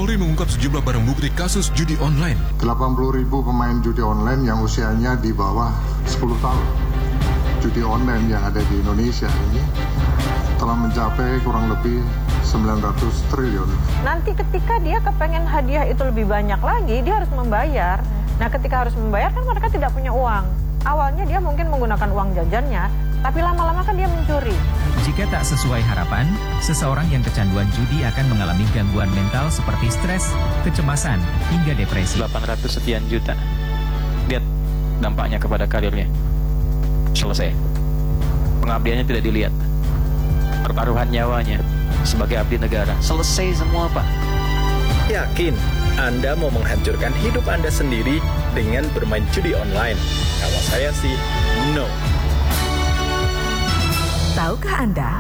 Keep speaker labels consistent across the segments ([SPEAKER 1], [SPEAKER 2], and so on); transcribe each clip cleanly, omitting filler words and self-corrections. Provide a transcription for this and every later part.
[SPEAKER 1] Polri mengungkap sejumlah barang bukti kasus judi online.
[SPEAKER 2] 80.000 pemain judi online yang usianya di bawah 10 tahun. Judi online yang ada di Indonesia ini telah mencapai kurang lebih 900 triliun.
[SPEAKER 3] Nanti ketika dia kepengen hadiah itu lebih banyak lagi, dia harus membayar. Nah, ketika harus membayar kan mereka tidak punya uang. Awalnya dia mungkin menggunakan uang jajannya, tapi lama-lama kan dia mencuri.
[SPEAKER 4] Jika tak sesuai harapan, seseorang yang kecanduan judi akan mengalami gangguan mental seperti stres, kecemasan, hingga depresi.
[SPEAKER 5] 800 sekian juta. Lihat dampaknya kepada karirnya. Selesai. Pengabdiannya tidak dilihat. Pertaruhan nyawanya sebagai abdi negara. Selesai semua, Pak.
[SPEAKER 6] Yakin Anda mau menghancurkan hidup Anda sendiri dengan bermain judi online? Kalau saya sih, no.
[SPEAKER 7] Tahukah Anda?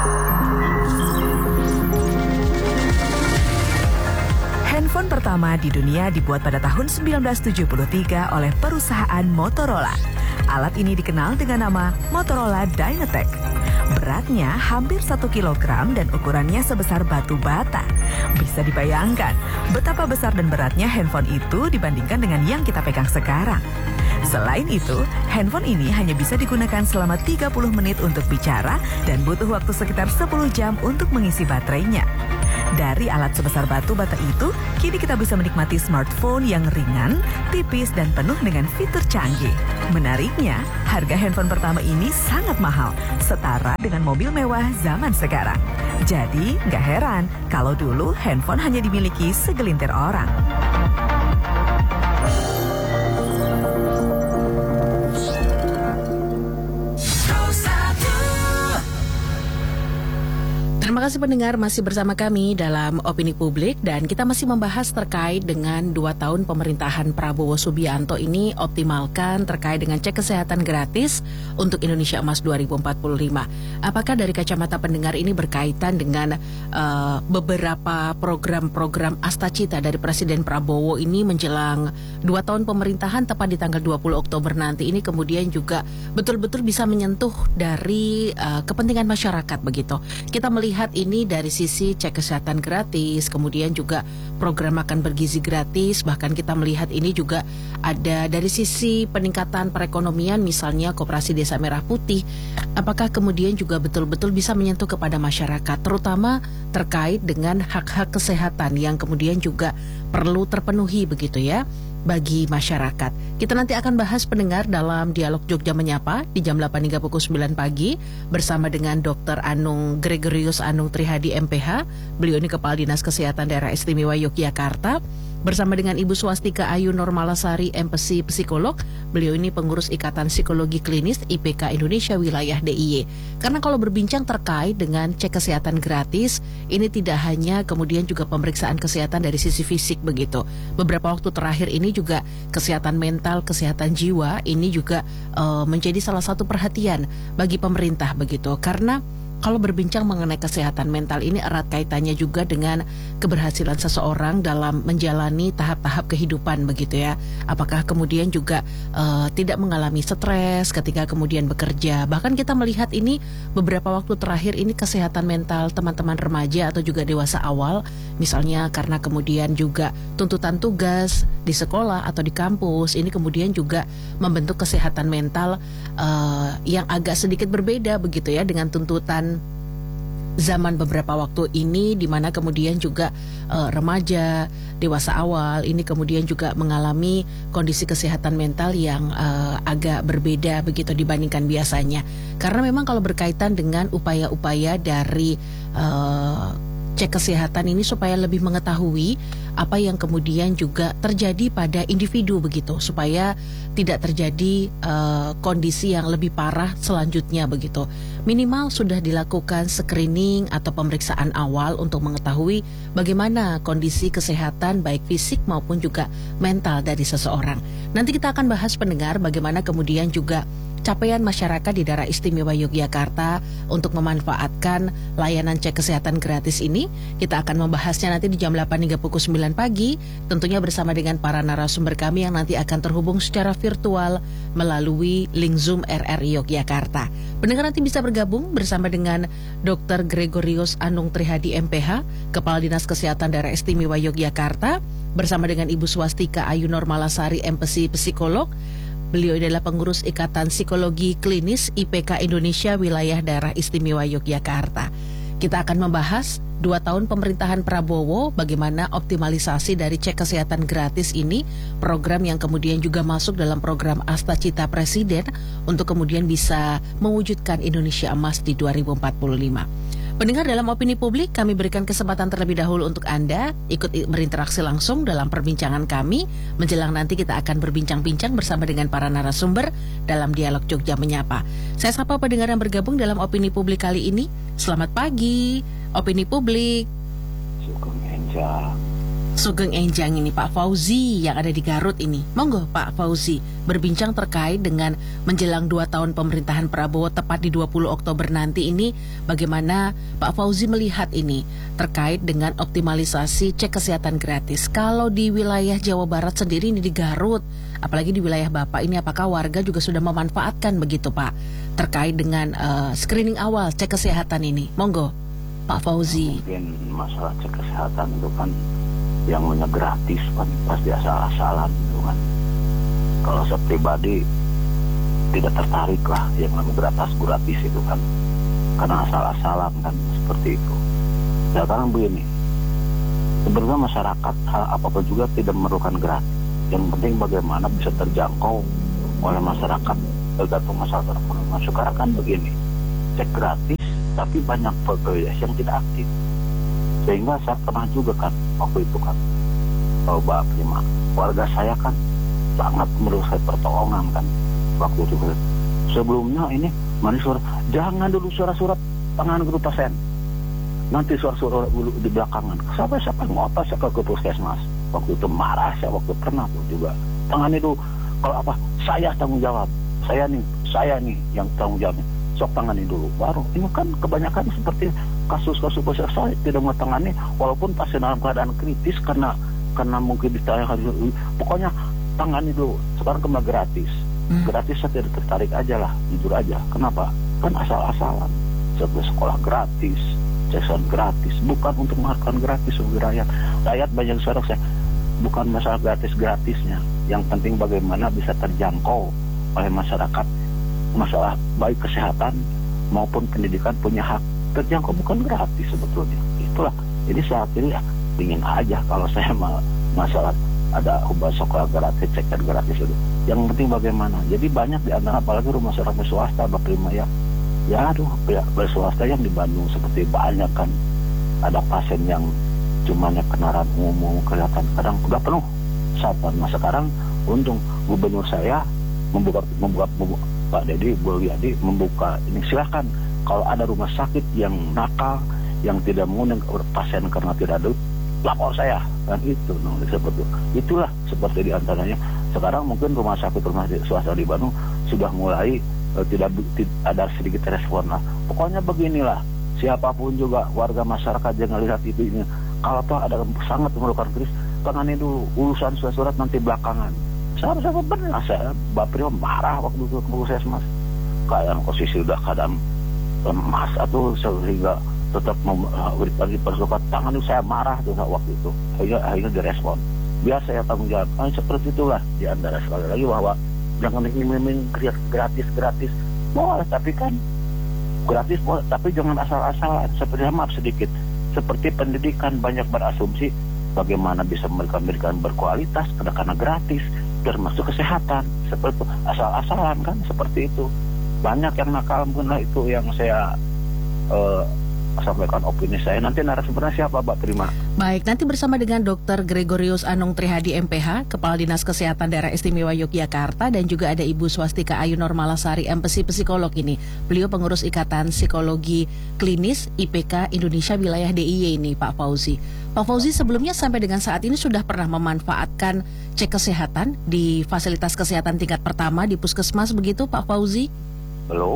[SPEAKER 7] Handphone pertama di dunia dibuat pada tahun 1973 oleh perusahaan Motorola. Alat ini dikenal dengan nama Motorola Dynatec. Beratnya hampir 1 kilogram dan ukurannya sebesar batu bata. Bisa dibayangkan betapa besar dan beratnya handphone itu dibandingkan dengan yang kita pegang sekarang. Selain itu, handphone ini hanya bisa digunakan selama 30 menit untuk bicara dan butuh waktu sekitar 10 jam untuk mengisi baterainya. Dari alat sebesar batu bata itu, kini kita bisa menikmati smartphone yang ringan, tipis, dan penuh dengan fitur canggih. Menariknya, harga handphone pertama ini sangat mahal, setara dengan mobil mewah zaman sekarang. Jadi, nggak heran kalau dulu handphone hanya dimiliki segelintir orang.
[SPEAKER 8] Terima kasih pendengar masih bersama kami dalam Opini Publik dan kita masih membahas terkait dengan 2 tahun pemerintahan Prabowo Subianto ini optimalkan terkait dengan cek kesehatan gratis untuk Indonesia Emas 2045. Apakah dari kacamata pendengar ini berkaitan dengan beberapa program-program Astacita dari Presiden Prabowo ini menjelang 2 tahun pemerintahan tepat di tanggal 20 Oktober nanti ini kemudian juga betul-betul bisa menyentuh dari kepentingan masyarakat begitu. Kita melihat ini dari sisi cek kesehatan gratis, kemudian juga program makan bergizi gratis, bahkan kita melihat ini juga ada dari sisi peningkatan perekonomian misalnya Koperasi Desa Merah Putih. Apakah kemudian juga betul-betul bisa menyentuh kepada masyarakat, terutama terkait dengan hak-hak kesehatan yang kemudian juga perlu terpenuhi begitu ya bagi masyarakat. Kita nanti akan bahas pendengar dalam Dialog Jogja Menyapa di jam 8 hingga pukul 9 pagi bersama dengan Dr. Anung Gregorius Anung Trihadi MPH. Beliau ini Kepala Dinas Kesehatan Daerah Istimewa Yogyakarta. Bersama dengan Ibu Swastika Ayu Normalasari MPsi Psikolog. Beliau ini pengurus Ikatan Psikologi Klinis IPK Indonesia Wilayah DIY. Karena kalau berbincang terkait dengan cek kesehatan gratis, ini tidak hanya kemudian juga pemeriksaan kesehatan dari sisi fisik begitu. Beberapa waktu terakhir ini juga kesehatan mental, kesehatan jiwa ini juga menjadi salah satu perhatian bagi pemerintah begitu. Karena kalau berbincang mengenai kesehatan mental ini erat kaitannya juga dengan keberhasilan seseorang dalam menjalani tahap-tahap kehidupan begitu ya. Apakah kemudian juga tidak mengalami stres ketika kemudian bekerja. Bahkan kita melihat ini beberapa waktu terakhir ini kesehatan mental teman-teman remaja atau juga dewasa awal. Misalnya karena kemudian juga tuntutan tugas di sekolah atau di kampus. Ini kemudian juga membentuk kesehatan mental yang agak sedikit berbeda begitu ya dengan tuntutan zaman beberapa waktu ini di mana kemudian juga remaja, dewasa awal ini kemudian juga mengalami kondisi kesehatan mental yang agak berbeda begitu dibandingkan biasanya. Karena memang kalau berkaitan dengan upaya-upaya dari cek kesehatan ini supaya lebih mengetahui apa yang kemudian juga terjadi pada individu begitu supaya tidak terjadi kondisi yang lebih parah selanjutnya begitu. Minimal sudah dilakukan screening atau pemeriksaan awal untuk mengetahui bagaimana kondisi kesehatan baik fisik maupun juga mental dari seseorang. Nanti kita akan bahas pendengar bagaimana kemudian juga capaian masyarakat di daerah istimewa Yogyakarta untuk memanfaatkan layanan cek kesehatan gratis ini. Kita akan membahasnya nanti di jam 8 hingga pukul 9 9 pagi, tentunya bersama dengan para narasumber kami yang nanti akan terhubung secara virtual melalui link Zoom RRI Yogyakarta. Pendengar nanti bisa bergabung bersama dengan Dr. Gregorius Anung Trihadi MPH, Kepala Dinas Kesehatan Daerah Istimewa Yogyakarta, bersama dengan Ibu Swastika Ayu Normalasari MPsi Psikolog. Beliau adalah pengurus Ikatan Psikologi Klinis IPK Indonesia Wilayah Daerah Istimewa Yogyakarta. Kita akan membahas 2 tahun pemerintahan Prabowo, bagaimana optimalisasi dari cek kesehatan gratis ini, program yang kemudian juga masuk dalam program Asta Cita Presiden untuk kemudian bisa mewujudkan Indonesia Emas di 2045. Pendengar, dalam opini publik kami berikan kesempatan terlebih dahulu untuk Anda ikut berinteraksi langsung dalam perbincangan kami. Menjelang nanti kita akan berbincang-bincang bersama dengan para narasumber dalam dialog Jogja Menyapa. Saya sapa pendengar yang bergabung dalam opini publik kali ini. Selamat pagi, opini publik. Sugeng Enjang ini Pak Fauzi yang ada di Garut ini. Monggo Pak Fauzi berbincang terkait dengan menjelang 2 tahun pemerintahan Prabowo tepat di 20 Oktober nanti ini. Bagaimana Pak Fauzi melihat ini terkait dengan optimalisasi cek kesehatan gratis. Kalau di wilayah Jawa Barat sendiri ini di Garut, apalagi di wilayah Bapak ini, apakah warga juga sudah memanfaatkan begitu Pak terkait dengan screening awal cek kesehatan ini? Monggo Pak Fauzi.
[SPEAKER 9] Mungkin masalah cek kesehatan itu kan yang namanya gratis kan pasti asal-asalan gitu kan. Kalau saya pribadi tidak tertarik lah yang namanya gratis itu kan, karena asal-asalan kan seperti itu. Ya sekarang begini, sebenarnya masyarakat hal apapun juga tidak memerlukan gratis. Yang penting bagaimana bisa terjangkau oleh masyarakat, tergantung masyarakat. Sekarang kan begini, cek gratis tapi banyak pegawai yang tidak aktif. Sehingga saya pernah juga kan waktu itu kan, Mbak Prima, warga saya kan sangat menurut saya pertolongan kan waktu itu. Sebelumnya ini suara, jangan dulu surat tangan guru pasien, nanti suara dulu di belakangan. Siapa yang mau apa saya ke puskesmas waktu itu marah saya waktu pernah tuh juga. Tangan itu kalau apa saya tanggung jawab, saya nih yang tanggung jawabnya. Sok tangani dulu baru. Ini kan kebanyakan seperti kasus-kasus besar saya tidak mau tangani walaupun pasien dalam keadaan kritis karena mungkin ditanyakan pokoknya tangani dulu. Sekarang kembali gratis. Gratis saya tidak tertarik aja lah, jujur aja. Kenapa? Kan asal-asalan. Sekolah gratis, ceksan gratis, bukan untuk mengharapkan gratis bagi rakyat. Rakyat banyak suara saya bukan masalah gratisnya. Yang penting bagaimana bisa terjangkau oleh masyarakat. Masalah baik kesehatan maupun pendidikan punya hak terjangkau, bukan gratis sebetulnya. Itulah. Jadi saat ini ingin aja kalau saya masalah ada ubah sekolah gratis, cekan gratis itu. Yang penting bagaimana. Jadi banyak di antara apalagi rumah sakit swasta, Mbak Prima ya. Ya aduh, swasta yang di Bandung seperti banyak kan. Ada pasien yang cumanya kenaran umum kelihatan kadang udah penuh. Nah sekarang untung gubernur saya membuka Pak Dedi, Bu Yadi membuka ini, silakan kalau ada rumah sakit yang nakal, yang tidak mengundang pasien karena tidak ada, lapor saya kan itu. Seperti itulah seperti diantaranya. Sekarang mungkin rumah sakit swasta di Bandung sudah mulai tidak ada sedikit respon lah. Pokoknya beginilah, siapapun juga warga masyarakat jangan lihat itu ini. Kalau toh ada sangat memerlukan krisis, tangani dulu urusan surat nanti belakangan. Saya pernah Mbak Prima marah waktu itu ke puskesmas. Kadang posisi udah kadang lemas atau sehingga tetap bagi persoalan tangan itu saya marah tuh waktu itu. Akhirnya direspon. Biar saya tanggung jawab. Seperti itulah di antara sekali lagi bahwa jangan ingin gratis. Boleh tapi kan gratis boleh, tapi jangan asal-asalan. Seperti maaf sedikit. Seperti pendidikan banyak berasumsi bagaimana bisa memberikan berkualitas karena gratis. Termasuk kesehatan seperti itu, asal-asalan kan seperti itu. Banyak yang nakal mungkin lah, itu yang saya sampaikan opini saya. Nanti narasumbernya siapa Mbak Prima?
[SPEAKER 8] Baik, nanti bersama dengan Dr. Gregorius Anung Trihadi MPH, Kepala Dinas Kesehatan Daerah Istimewa Yogyakarta, dan juga ada Ibu Swastika Ayu Normalasari MPsi Psikolog ini. Beliau pengurus Ikatan Psikologi Klinis IPK Indonesia Wilayah DIY ini Pak Fauzi. Pak Fauzi, sebelumnya sampai dengan saat ini sudah pernah memanfaatkan cek kesehatan di fasilitas kesehatan tingkat pertama di puskesmas begitu Pak Fauzi?
[SPEAKER 9] belum.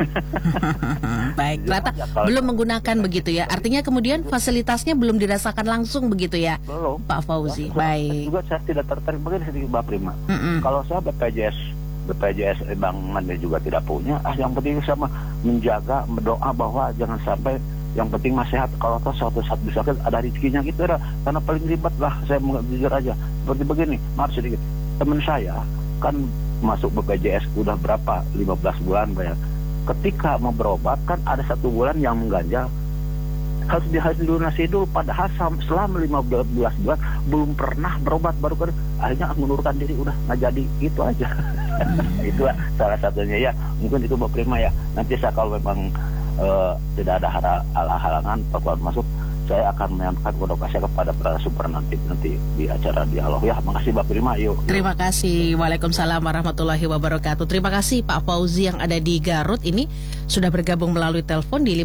[SPEAKER 8] Baik, ternyata belum menggunakan begitu ya. Artinya kemudian fasilitasnya belum dirasakan langsung begitu ya,
[SPEAKER 9] belum.
[SPEAKER 8] Pak Fauzi. Baik.
[SPEAKER 9] Juga saya tidak tertarik begini sedikit Mbak Prima. Kalau saya BPJS bangunannya juga tidak punya. Yang penting sama menjaga, berdoa bahwa jangan sampai, yang penting masih sehat. Kalau suatu saat bisa ada rezekinya gitu ya. Karena paling ribet lah, saya jujur aja. Seperti begini, maaf sedikit. Teman saya kan masuk BPJS udah berapa? 15 bulan bayar. Ketika mau berobat kan ada 1 bulan yang mengganjal, harus dilunasi dulu, padahal selama 15 bulan belum pernah berobat, baru akhirnya mengundurkan diri, udah nggak jadi, itu aja. Itulah salah satunya ya, mungkin itu Mbak Prima ya. Nanti saya kalau memang tidak ada halangan perkeluar masuk, saya akan menyampaikan kodokasi kepada para super nanti di acara dialog ya. Makasih Mbak Prima, yuk.
[SPEAKER 8] Terima kasih. Waalaikumsalam warahmatullahi wabarakatuh. Terima kasih Pak Fauzi yang ada di Garut ini sudah bergabung melalui telepon di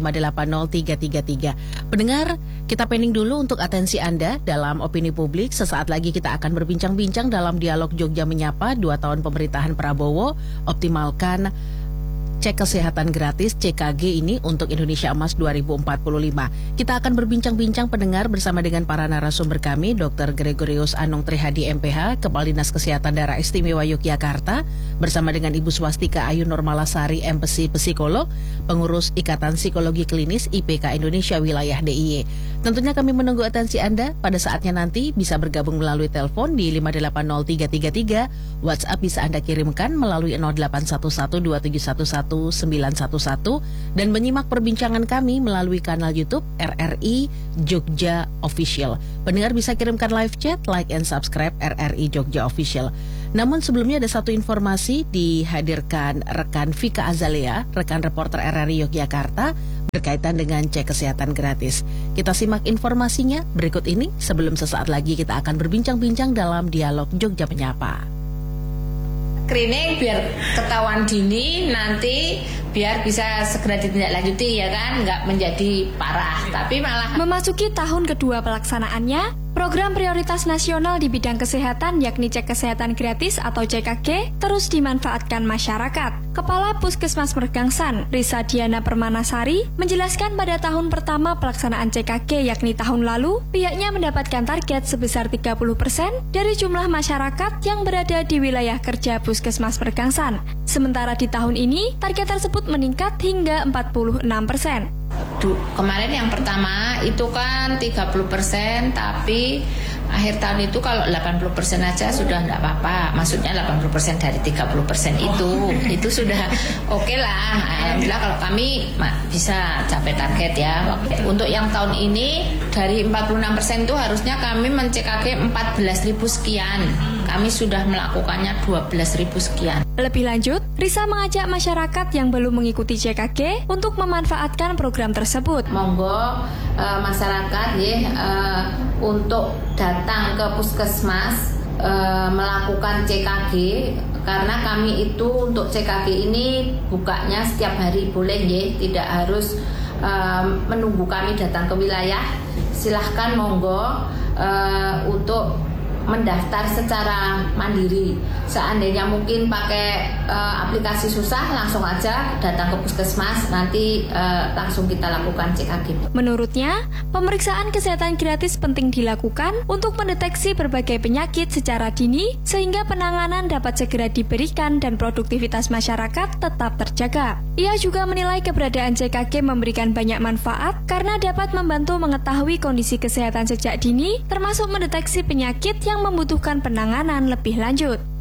[SPEAKER 8] 580333. Pendengar, kita pending dulu untuk atensi Anda dalam opini publik. Sesaat lagi kita akan berbincang-bincang dalam dialog Jogja Menyapa 2 tahun pemerintahan Prabowo, optimalkan cek kesehatan gratis CKG ini untuk Indonesia Emas 2045. Kita akan berbincang-bincang pendengar bersama dengan para narasumber kami, Dr. Gregorius Anung Trihadi MPH, Kepala Dinas Kesehatan Daerah Istimewa Yogyakarta, bersama dengan Ibu Swastika Ayu Nurmalasari MPsi Psikolog, Pengurus Ikatan Psikologi Klinis IPK Indonesia Wilayah DIY. Tentunya kami menunggu atensi Anda. Pada saatnya nanti bisa bergabung melalui telepon di 580333, WhatsApp bisa Anda kirimkan melalui 08112711 911 dan menyimak perbincangan kami melalui kanal YouTube RRI Jogja Official. Pendengar bisa kirimkan live chat, like and subscribe RRI Jogja Official. Namun sebelumnya ada satu informasi dihadirkan rekan Vika Azalea, rekan reporter RRI Yogyakarta berkaitan dengan cek kesehatan gratis. Kita simak informasinya berikut ini sebelum sesaat lagi kita akan berbincang-bincang dalam dialog Jogja Menyapa.
[SPEAKER 10] Screening biar ketahuan dini, nanti biar bisa segera ditindaklanjuti ya kan, nggak menjadi parah, tapi malah
[SPEAKER 11] memasuki tahun kedua pelaksanaannya. Program prioritas nasional di bidang kesehatan yakni cek kesehatan gratis atau CKG terus dimanfaatkan masyarakat. Kepala Puskesmas Mergangsan, Risa Diana Permanasari, menjelaskan pada tahun pertama pelaksanaan CKG yakni tahun lalu, pihaknya mendapatkan target sebesar 30% dari jumlah masyarakat yang berada di wilayah kerja Puskesmas Mergangsan. Sementara di tahun ini, target tersebut meningkat hingga 46%.
[SPEAKER 10] Kemarin yang pertama itu kan 30%, tapi akhir tahun itu kalau 80% aja sudah enggak apa-apa. Maksudnya 80% dari 30% itu sudah oke lah. Alhamdulillah kalau kami bisa capai target ya. Untuk yang tahun ini dari 46% itu harusnya kami men-CKG 14.000 sekian. Kami sudah melakukannya 12.000 sekian.
[SPEAKER 11] Lebih lanjut, Risa mengajak masyarakat yang belum mengikuti CKG untuk memanfaatkan program tersebut.
[SPEAKER 10] Monggo masyarakat untuk datang ke puskesmas melakukan CKG, karena kami itu untuk CKG ini bukanya setiap hari, boleh tidak harus menunggu kami datang ke wilayah. Silahkan monggo untuk mendaftar secara mandiri. Seandainya mungkin pakai aplikasi susah, langsung aja datang ke puskesmas, nanti langsung kita lakukan CKG.
[SPEAKER 11] Menurutnya, pemeriksaan kesehatan gratis penting dilakukan untuk mendeteksi berbagai penyakit secara dini sehingga penanganan dapat segera diberikan dan produktivitas masyarakat tetap terjaga. Ia juga menilai keberadaan CKG memberikan banyak manfaat karena dapat membantu mengetahui kondisi kesehatan sejak dini, termasuk mendeteksi penyakit yang membutuhkan penanganan lebih lanjut.